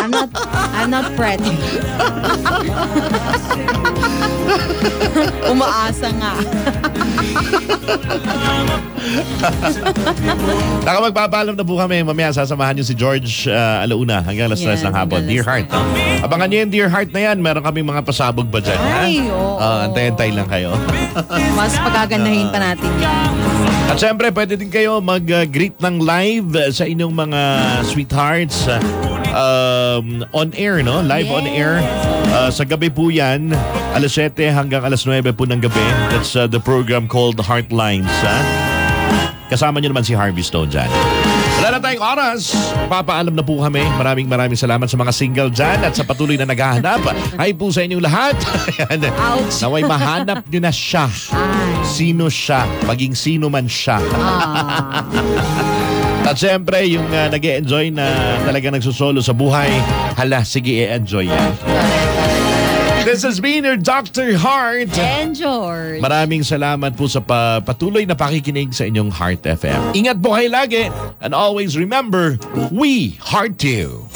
I'm not pretty. Umaasa nga. Magpapaalam na po kami. Mamaya sasamahan niyo si George alauna hanggang alas 3 ng hapon. Dear Heart. Abangan niyo yung Dear Heart na yan. Meron kaming mga pasabog ba dyan? Ay, oo. Antay-antay lang kayo. Mas pagagandahin pa natin yan. At syempre, pwede din kayo mag-greet ng live sa inyong mga sweethearts on air, no? Live on air. Sa gabi po yan, alas 7 hanggang alas 9 po ng gabi. That's the program called Heartlines. Kasama niyo naman si Harvey Stone dyan. Wala na tayong oras. Papaalam na po kami. Maraming salamat sa mga single dyan at sa patuloy na naghahanap. Hi po sa inyong lahat. Naway mahanap niyo na siya. Sino siya? Maging sino man siya. At syempre, yung nag-e-enjoy na talaga nagsusolo sa buhay, hala, sige, e-enjoy yan. This has been your Dr. Heart. And George. Maraming salamat po sa patuloy na pakikinig sa inyong Heart FM. Ingat po kayo lagi. And always remember, we heart you.